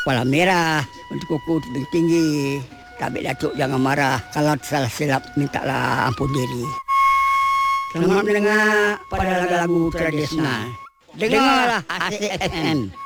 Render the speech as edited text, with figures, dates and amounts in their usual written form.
Kepala merah, untuk kuku tinggi. Tapi Datuk jangan marah. Kalau salah silap, mintalah ampun diri. Selamat mendengar pada lagu-lagu tradisional. Dengarlah ASIK FM.